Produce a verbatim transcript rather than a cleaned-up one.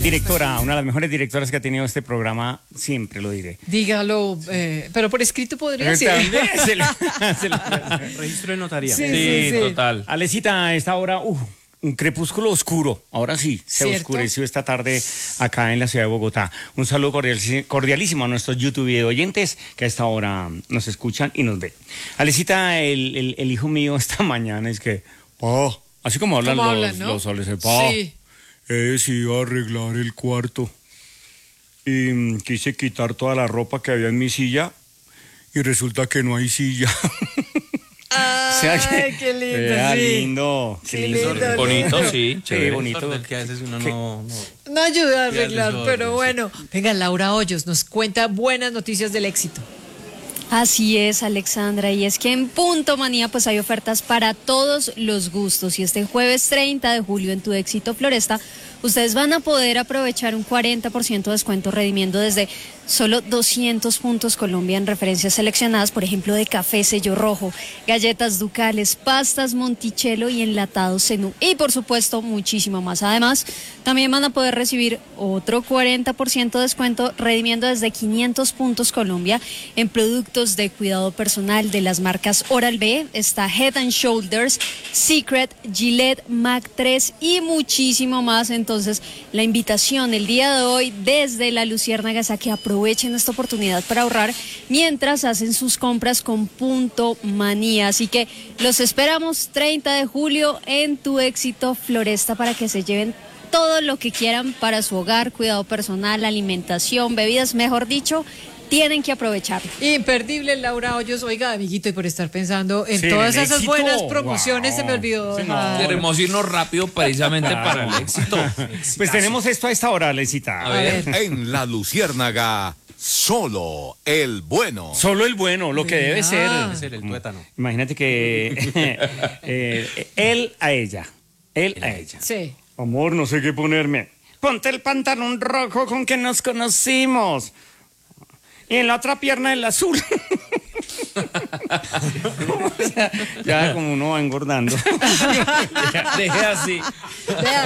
directora, una de las mejores directoras que ha tenido este programa, siempre lo diré. Dígalo, eh, pero por escrito podría ser. Se le- se le- Registro de notaría. Sí, Sí, sí, sí. total. Alecita, a esta hora, uh, un crepúsculo oscuro. Ahora sí, se ¿Cierto? oscureció esta tarde acá en la ciudad de Bogotá. Un saludo cordial- cordialísimo a nuestros YouTube video oyentes que a esta hora nos escuchan y nos ven. Alecita, el, el, el hijo mío esta mañana es que, pa, así como hablan ¿Cómo los, hablan, no? los adolescentes, pa, Sí. he decidido arreglar el cuarto y mm, quise quitar toda la ropa que había en mi silla y resulta que no hay silla. O sea que- Ay, qué lindo, Vea, sí. lindo, qué Sí, lindo. lindo. Bonito, sí, Sí, chévere. bonito. Del que a veces uno no, no- No ayuda a Pierde arreglar, su pero orden, sí. bueno. Venga, Laura Hoyos nos cuenta buenas noticias del éxito. Así es, Alexandra, y es que en Punto Manía pues hay ofertas para todos los gustos y este jueves treinta de julio en Tu Éxito Floresta ustedes van a poder aprovechar un cuarenta por ciento de descuento redimiendo desde solo doscientos puntos Colombia en referencias seleccionadas, por ejemplo, de café sello rojo, galletas ducales, pastas Monticello y enlatados Zenú y por supuesto muchísimo más. Además, también van a poder recibir otro cuarenta por ciento de descuento redimiendo desde quinientos puntos Colombia en productos de cuidado personal de las marcas Oral-B, está Head and Shoulders, Secret, Gillette, Mac tres y muchísimo más. Entonces, la invitación el día de hoy desde la Luciérnaga es a que aprovechen esta oportunidad para ahorrar mientras hacen sus compras con Punto Manía. Así que los esperamos treinta de julio en Tu Éxito Floresta para que se lleven todo lo que quieran para su hogar, cuidado personal, alimentación, bebidas, mejor dicho, tienen que aprovecharlo. Imperdible, Laura Hoyos. Oiga, amiguito, y por estar pensando en Sí, todas el esas éxito. buenas promociones, Wow. se me olvidó. Sí, no. dejar- Queremos irnos rápido precisamente para el éxito. Pues tenemos esto a esta hora, Alecita. A ver. En la Luciérnaga, solo el bueno. Solo el bueno, lo que debe Vea. ser. Debe ser el tuétano. Imagínate que eh, él a ella, él a ella. Sí. Amor, no sé qué ponerme. Ponte el pantalón rojo con que nos conocimos. Y en la otra pierna el azul. O sea, ya como uno va engordando. Deje así. Vea,